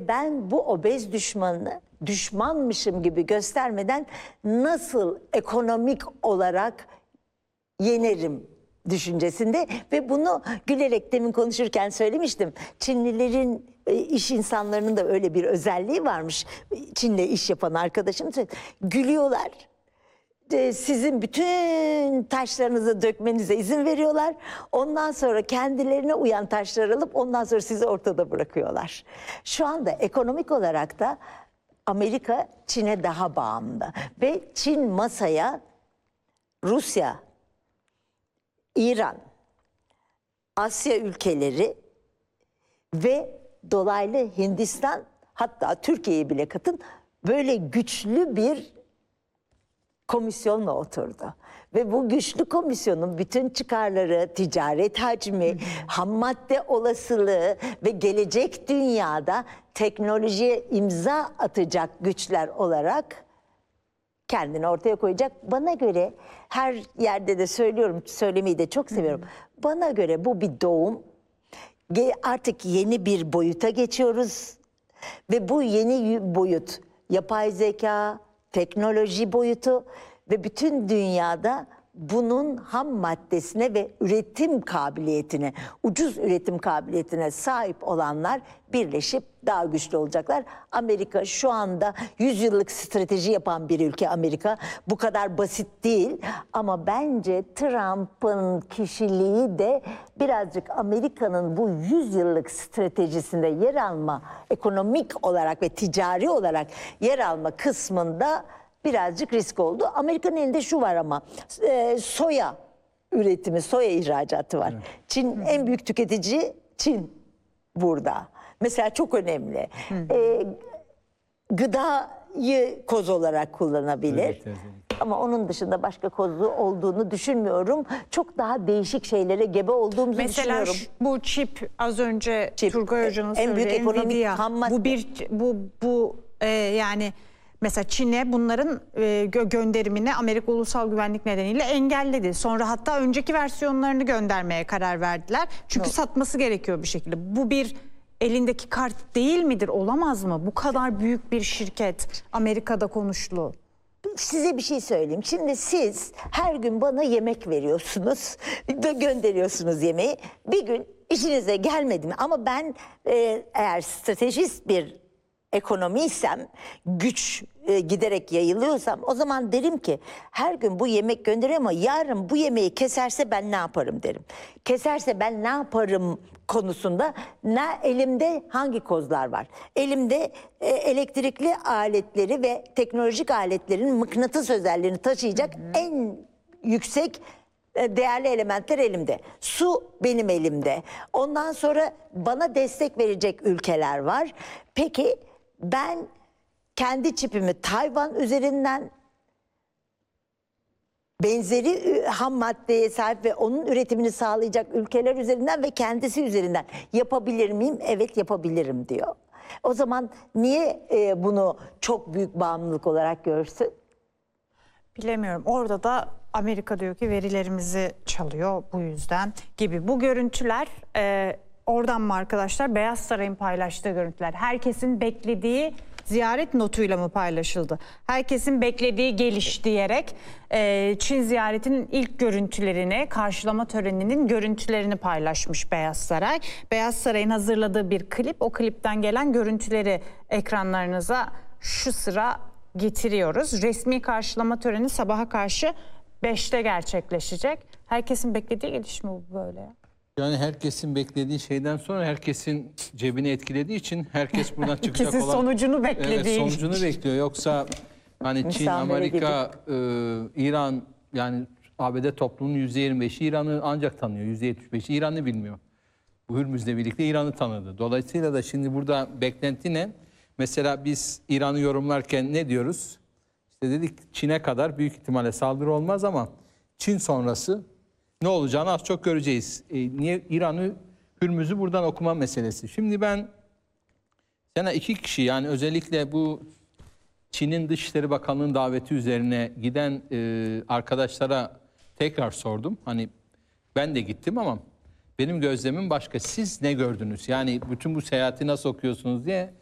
ben bu obez düşmanını düşmanmışım gibi göstermeden nasıl ekonomik olarak yenerim düşüncesinde ve bunu gülerek demin konuşurken söylemiştim. Çinlilerin iş insanlarının da öyle bir özelliği varmış. Çin'le iş yapan arkadaşım söyledi. Gülüyorlar. Sizin bütün taşlarınızı dökmenize izin veriyorlar. Ondan sonra kendilerine uyan taşlar alıp ondan sonra sizi ortada bırakıyorlar. Şu anda ekonomik olarak da Amerika Çin'e daha bağımlı. Ve Çin masaya Rusya, İran, Asya ülkeleri ve dolaylı Hindistan, hatta Türkiye'yi bile katın, böyle güçlü bir komisyonla oturdu. Ve bu güçlü komisyonun bütün çıkarları, ticaret hacmi, ham madde olasılığı ve gelecek dünyada teknolojiye imza atacak güçler olarak kendini ortaya koyacak. Bana göre, her yerde de söylüyorum, söylemeyi de çok seviyorum. Bana göre bu bir doğum. Artık yeni bir boyuta geçiyoruz. Ve bu yeni boyut, yapay zeka, teknoloji boyutu ve bütün dünyada bunun ham maddesine ve üretim kabiliyetine, ucuz üretim kabiliyetine sahip olanlar birleşip daha güçlü olacaklar. Amerika şu anda 100 yıllık strateji yapan bir ülke Amerika. Bu kadar basit değil ama bence Trump'ın kişiliği de birazcık Amerika'nın bu 100 yıllık stratejisinde yer alma, ekonomik olarak ve ticari olarak yer alma kısmında birazcık risk oldu. Amerika'nın elinde şu var ama soya üretimi, soya ihracatı var. Evet. Çin en büyük tüketici, Çin burada. Mesela çok önemli. Gıdayı koz olarak kullanabilir. Evet, evet. Ama onun dışında başka kozu olduğunu düşünmüyorum. Çok daha değişik şeylere gebe olduğumuzu düşünüyorum. Mesela bu çip, az önce Turgay Hoca'nın söylediği, en büyük ekonomik ham madde. Bu yani mesela Çin'e bunların gönderimini Amerika Ulusal Güvenlik nedeniyle engelledi. Sonra hatta önceki versiyonlarını göndermeye karar verdiler. Çünkü satması gerekiyor bir şekilde. Bu bir elindeki kart değil midir? Olamaz mı? Bu kadar büyük bir şirket Amerika'da konuşlu. Size bir şey söyleyeyim. Şimdi siz her gün bana yemek veriyorsunuz, gönderiyorsunuz yemeği. Bir gün işinize gelmedi mi? Ama ben eğer stratejist bir ekonomiysem, güç giderek yayılıyorsam o zaman derim ki her gün bu yemek gönderiyor ama yarın bu yemeği keserse ben ne yaparım derim. Keserse ben ne yaparım konusunda elimde hangi kozlar var? Elimde elektrikli aletleri ve teknolojik aletlerin mıknatıs özelliğini taşıyacak en yüksek değerli elementler elimde. Su benim elimde. Ondan sonra bana destek verecek ülkeler var. Peki ben kendi çipimi Tayvan üzerinden benzeri ham maddeye sahip ve onun üretimini sağlayacak ülkeler üzerinden ve kendisi üzerinden yapabilir miyim? Evet, yapabilirim diyor. O zaman niye bunu çok büyük bağımlılık olarak görsün? Bilemiyorum. Orada da Amerika diyor ki verilerimizi çalıyor bu yüzden gibi. Bu görüntüler oradan mı arkadaşlar? Beyaz Saray'ın paylaştığı görüntüler. Herkesin beklediği ziyaret notuyla mı paylaşıldı? Herkesin beklediği geliş diyerek Çin ziyaretinin ilk görüntülerini, karşılama töreninin görüntülerini paylaşmış Beyaz Saray. Beyaz Saray'ın hazırladığı bir klip, o klipten gelen görüntüleri ekranlarınıza şu sıra getiriyoruz. Resmi karşılama töreni sabaha karşı 5'te gerçekleşecek. Herkesin beklediği geliş mi bu böyle ya? Yani herkesin beklediği şeyden sonra herkesin cebini etkilediği için herkes buradan çıkacak olan sonucunu beklediği. Sonucunu bekliyor. Yoksa hani Çin, Amerika, İran, yani ABD toplumunun %25'i İran'ı ancak tanıyor. %75'i İran'ı bilmiyor. Bu Hürmüz'le birlikte İran'ı tanıdı. Dolayısıyla da şimdi burada beklenti ne? Mesela biz İran'ı yorumlarken ne diyoruz? İşte dedik Çin'e kadar büyük ihtimalle saldırı olmaz ama Çin sonrası ne olacağını az çok göreceğiz. Niye İran'ı, Hürmüz'ü buradan okuma meselesi. Şimdi ben sana iki kişi, yani özellikle bu Çin'in Dışişleri Bakanlığı'nın daveti üzerine giden arkadaşlara tekrar sordum. Hani ben de gittim ama benim gözlemim başka. Siz ne gördünüz? Yani bütün bu seyahati nasıl okuyorsunuz diye